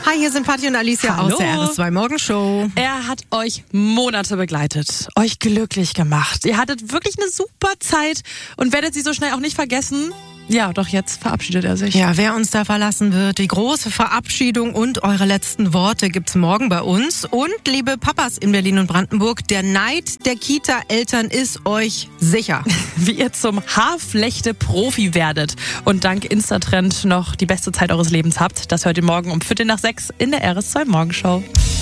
Hi, hier sind Patti und Alicia Hallo. aus der RS2 Morgenshow. Er hat euch Monate begleitet, euch glücklich gemacht. Ihr hattet wirklich eine super Zeit und werdet sie so schnell auch nicht vergessen. Ja, doch jetzt verabschiedet er sich. Ja, wer uns da verlassen wird, die große Verabschiedung und eure letzten Worte gibt's morgen bei uns. Und liebe Papas in Berlin und Brandenburg, der Neid der Kita-Eltern ist euch sicher. Wie ihr zum Haarflechte-Profi werdet und dank Instatrend noch die beste Zeit eures Lebens habt, das hört ihr morgen um 5:45 in der RS2 Morgenshow.